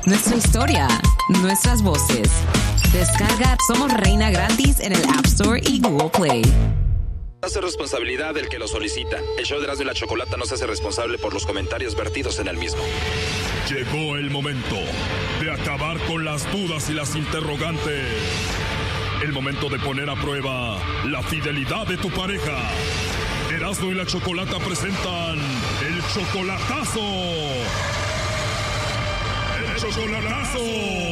nuestra historia, nuestras voces. Descarga Somos Reina gratis en el App Store y Google Play. Hace responsabilidad del que lo solicita. El show de Erasmo y la Chocolata no se hace responsable por los comentarios vertidos en el mismo. Llegó el momento de acabar con las dudas y las interrogantes. El momento de poner a prueba la fidelidad de tu pareja. Erasmo y la Chocolata presentan el chocolatazo. ¡El chocolatazo!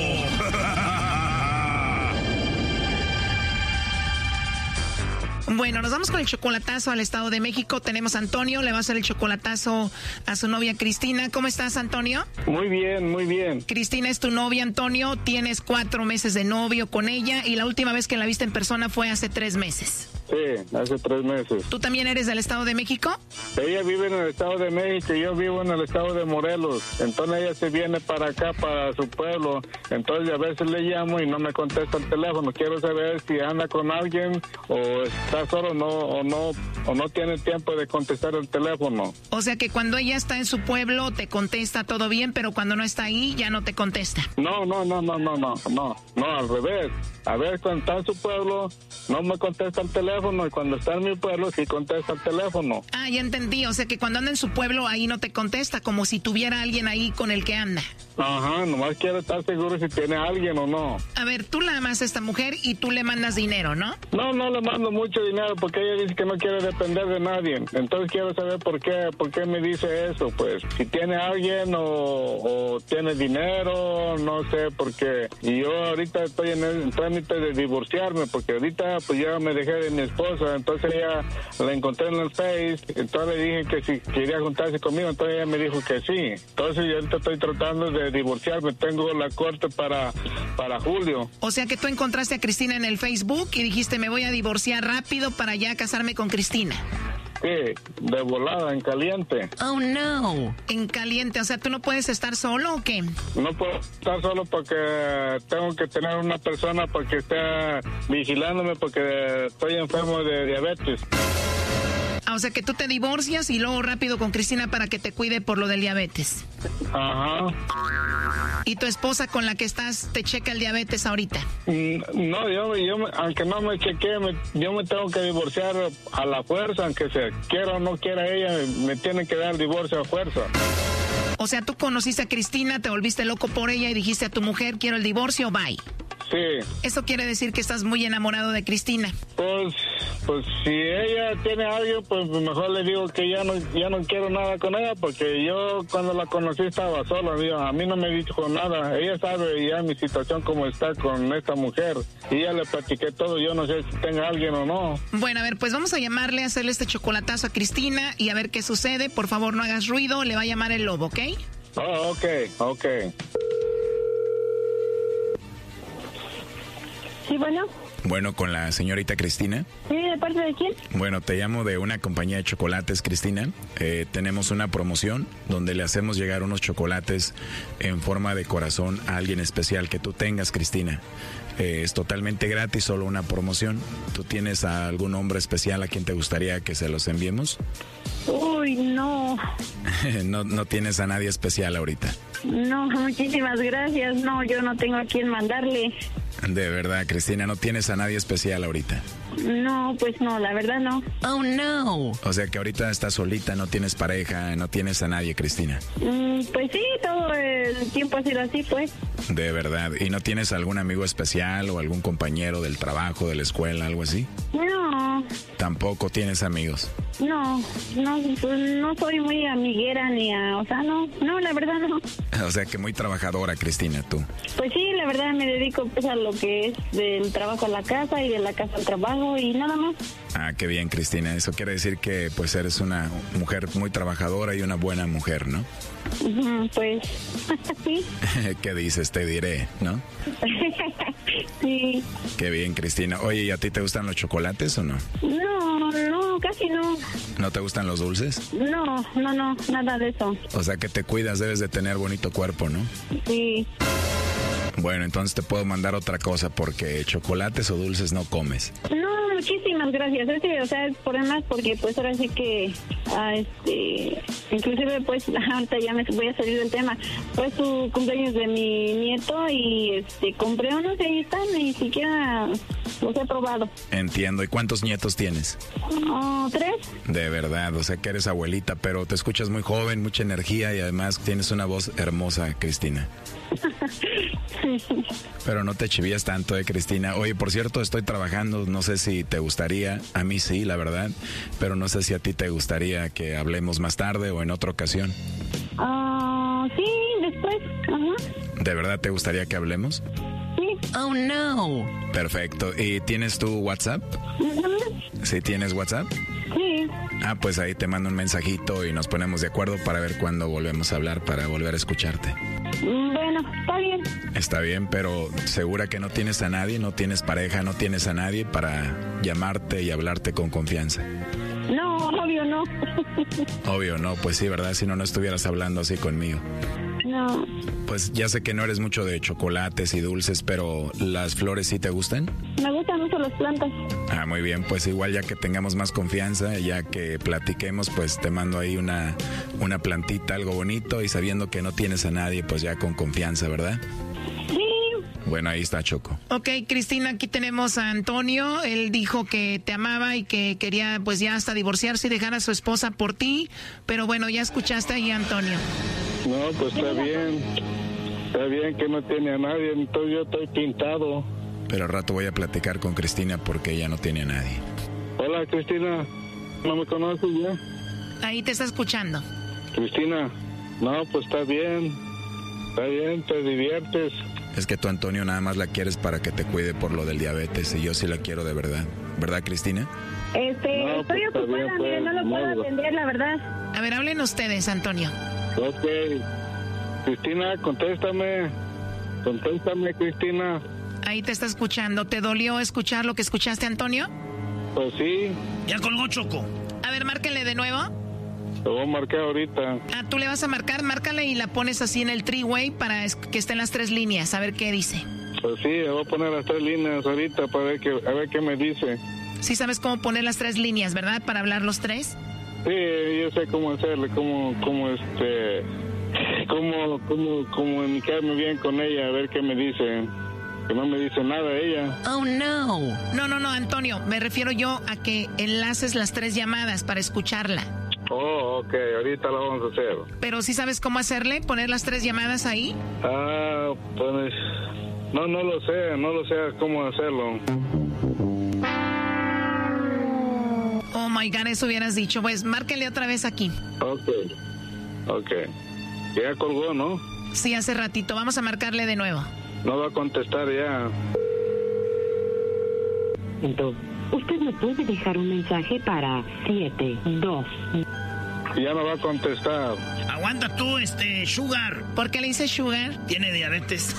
Bueno, nos vamos con el chocolatazo al Estado de México. Tenemos a Antonio, le va a hacer el chocolatazo a su novia Cristina. ¿Cómo estás, Antonio? Muy bien, muy bien. Cristina es tu novia, Antonio. Tienes 4 meses de novio con ella y la última vez que la viste en persona fue hace 3 meses. Sí, hace 3 meses. ¿Tú también eres del Estado de México? Ella vive en el Estado de México y yo vivo en el Estado de Morelos. Entonces ella se viene para acá, para su pueblo. Entonces a veces le llamo y no me contesta el teléfono. Quiero saber si anda con alguien o está solo o no tiene tiempo de contestar el teléfono. O sea que cuando ella está en su pueblo te contesta todo bien, pero cuando no está ahí ya no te contesta. No, al revés. A ver, cuando está en su pueblo no me contesta el teléfono y cuando está en mi pueblo sí contesta el teléfono. Ah, ya entendí. O sea que cuando anda en su pueblo ahí no te contesta, como si tuviera alguien ahí con el que anda. Ajá, nomás quiero estar seguro si tiene alguien o no. A ver, tú la amas a esta mujer y tú le mandas dinero, ¿no? No le mando mucho dinero porque ella dice que no quiere depender de nadie. Entonces quiero saber por qué me dice eso, pues. Si tiene alguien o tiene dinero, no sé por qué. Y yo ahorita estoy en el trámite de divorciarme porque ahorita pues ya me dejé de mi esposa. Entonces ella la encontré en el Face. Entonces le dije que si quería juntarse conmigo, entonces ella me dijo que sí. Entonces yo ahorita estoy tratando de divorciarme. Tengo la corte para julio. O sea que tú encontraste a Cristina en el Facebook y dijiste me voy a divorciar rápido para ya casarme con Cristina. Sí, de volada, en caliente. Oh, no. En caliente, o sea, ¿tú no puedes estar solo o qué? No puedo estar solo porque tengo que tener una persona para que esté vigilándome porque estoy enfermo de diabetes. Ah, o sea que tú te divorcias y luego rápido con Cristina para que te cuide por lo del diabetes. Ajá. ¿Y tu esposa con la que estás te checa el diabetes ahorita? No, yo aunque no me chequee, yo me tengo que divorciar a la fuerza, aunque se quiera o no quiera ella, me tiene que dar divorcio a fuerza. O sea, tú conociste a Cristina, te volviste loco por ella y dijiste a tu mujer, quiero el divorcio, bye. Sí. Eso quiere decir que estás muy enamorado de Cristina. Pues si ella tiene algo, pues mejor le digo que ya no quiero nada con ella, porque yo cuando la conocí estaba sola, a mí no me dijo nada. Ella sabe ya mi situación como está con esta mujer y ya le platiqué todo, yo no sé si tenga alguien o no. Bueno, a ver, pues vamos a llamarle, a hacerle este chocolatazo a Cristina y a ver qué sucede. Por favor, no hagas ruido, le va a llamar el lobo, ¿ok? Oh, ok. Sí, bueno. Bueno, con la señorita Cristina. Sí, ¿de parte de quién? Bueno, te llamo de una compañía de chocolates, Cristina. Tenemos una promoción donde le hacemos llegar unos chocolates en forma de corazón a alguien especial que tú tengas, Cristina. Es totalmente gratis, solo una promoción. ¿Tú tienes a algún hombre especial a quien te gustaría que se los enviemos? Uy, no. No tienes a nadie especial ahorita. No, muchísimas gracias. No, yo no tengo a quién mandarle. De verdad, Cristina, ¿no tienes a nadie especial ahorita? No, pues no, la verdad no. Oh, no. O sea que ahorita estás solita, no tienes pareja, no tienes a nadie, Cristina. Pues sí, todo el tiempo ha sido así, pues. De verdad. ¿Y no tienes algún amigo especial o algún compañero del trabajo, de la escuela, algo así? No. ¿Tampoco tienes amigos? No, pues no soy muy amiguera o sea, no, la verdad no. O sea que muy trabajadora, Cristina, tú. Pues sí, la verdad me dedico pues a lo que es del trabajo a la casa y de la casa al trabajo y nada más. Ah, qué bien, Cristina. Eso quiere decir que pues eres una mujer muy trabajadora y una buena mujer, ¿no? Pues sí. ¿Qué dices? Te diré, ¿no? Sí. Qué bien, Cristina. Oye, ¿y a ti te gustan los chocolates o no? No, casi no. ¿No te gustan los dulces? No, nada de eso. O sea que te cuidas, debes de tener bonito cuerpo, ¿no? Sí. Bueno, entonces te puedo mandar otra cosa porque chocolates o dulces no comes. No, muchísimas gracias. O sea, es por demás, porque pues ahora sí que, inclusive pues, ahorita ya me voy a salir del tema. Fue su cumpleaños de mi nieto y compré unos y ahí están, ni siquiera los he probado. Entiendo. ¿Y cuántos nietos tienes? 3. De verdad, o sea que eres abuelita, pero te escuchas muy joven, mucha energía y además tienes una voz hermosa, Cristina. Pero no te chivías tanto, Cristina. Oye, por cierto, estoy trabajando, no sé si te gustaría, a mí sí, la verdad, pero no sé si a ti te gustaría que hablemos más tarde o en otra ocasión. Sí, después. Ajá. ¿De verdad te gustaría que hablemos? Sí. Oh, no. Perfecto. ¿Y tienes tu WhatsApp? ¿Sí tienes WhatsApp? Sí. Pues ahí te mando un mensajito y nos ponemos de acuerdo para ver cuándo volvemos a hablar, para volver a escucharte. Bueno, está bien. Está bien, pero ¿segura que no tienes a nadie, no tienes pareja, no tienes a nadie para llamarte y hablarte con confianza? No, obvio no. Obvio no, pues sí, ¿verdad? Si no, no estuvieras hablando así conmigo. No. Pues ya sé que no eres mucho de chocolates y dulces, pero ¿las flores sí te gustan? Me gustan mucho las plantas. Muy bien, pues igual ya que tengamos más confianza, ya que platiquemos, pues te mando ahí una plantita, algo bonito, y sabiendo que no tienes a nadie, pues ya con confianza, ¿verdad? Sí. Bueno, ahí está, Choco. Ok, Cristina, aquí tenemos a Antonio. Él dijo que te amaba y que quería pues ya hasta divorciarse y dejar a su esposa por ti, pero bueno, ya escuchaste ahí a Antonio. No, pues está bien que no tiene a nadie, entonces yo estoy pintado. Pero al rato voy a platicar con Cristina porque ella no tiene a nadie. Hola, Cristina, ¿no me conoces ya? Ahí te está escuchando. Cristina, no, pues está bien, te diviertes. Es que tú, Antonio, nada más la quieres para que te cuide por lo del diabetes y yo sí la quiero de verdad. ¿Verdad, Cristina? No, estoy pues, está ocupada, bien, mire, no lo puedo modo. atender, la verdad. A ver, hablen ustedes, Antonio. Ok, Cristina, contéstame, Cristina. Ahí te está escuchando. ¿Te dolió escuchar lo que escuchaste, Antonio? Pues sí. Ya colgó, Choco. A ver, márquenle de nuevo. Lo voy a marcar ahorita. Tú le vas a marcar, márcale y la pones así en el three-way para que estén las 3 líneas, a ver qué dice. Pues sí, le voy a poner las 3 líneas ahorita para ver a ver qué me dice. Sí sabes cómo poner las 3 líneas, ¿verdad? Para hablar los 3. Sí, yo sé cómo hacerle, cómo comunicarme bien con ella, a ver qué me dice. Que no me dice nada ella. Oh, no. No, Antonio, me refiero yo a que enlaces las 3 llamadas para escucharla. Oh, ok, ahorita lo vamos a hacer. Pero ¿sí sabes cómo hacerle? ¿Poner las 3 llamadas ahí? Pues no lo sé cómo hacerlo. Oh my God, eso hubieras dicho. Pues márquenle otra vez aquí. Ok. Ya colgó, ¿no? Sí, hace ratito. Vamos a marcarle de nuevo. No va a contestar ya. Usted me puede dejar un mensaje para 72. Ya no va a contestar. Aguanta tú, Sugar. ¿Por qué le dice Sugar? Tiene diabetes.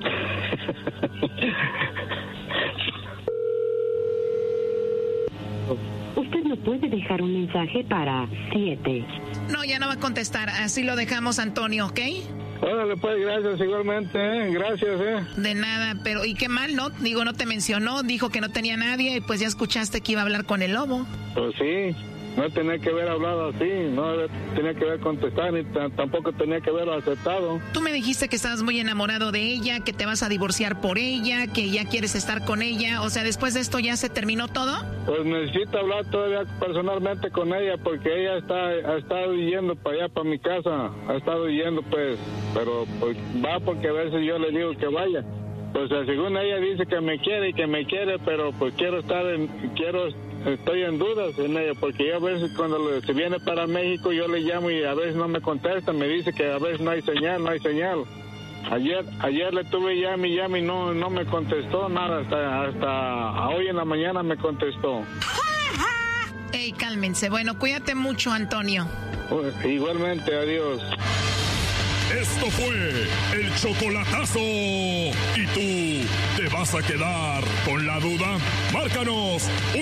Usted me puede dejar un mensaje para 7. No, ya no va a contestar. Así lo dejamos, Antonio, ¿ok? Órale, pues, gracias igualmente, gracias, De nada, pero ¿y qué mal, no? Digo, no te mencionó, dijo que no tenía nadie y pues ya escuchaste que iba a hablar con el lobo. Pues sí, no tenía que haber hablado así, no tenía que haber contestado, ni tampoco tenía que haberlo aceptado. Tú me dijiste que estabas muy enamorado de ella, que te vas a divorciar por ella, que ya quieres estar con ella, o sea, después de esto ya se terminó todo. Pues necesito hablar todavía personalmente con ella porque ella ha estado yendo para allá, para mi casa, ha estado yendo pues, pero pues, va porque a veces yo le digo que vaya. Pues según ella dice que me quiere, pero pues estoy en dudas en ella, porque yo a veces cuando se viene para México yo le llamo y a veces no me contesta, me dice que a veces no hay señal. Ayer le tuve llame y no me contestó nada, hasta hoy en la mañana me contestó. Ey, cálmense. Bueno, cuídate mucho, Antonio. Pues, igualmente, adiós. Esto fue el chocolatazo. ¿Y tú te vas a quedar con la duda? Márcanos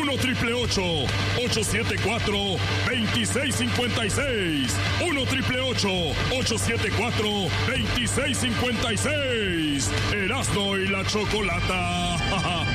1-888-874-2656. 1-888-874-2656. Erasmo y la Chocolata.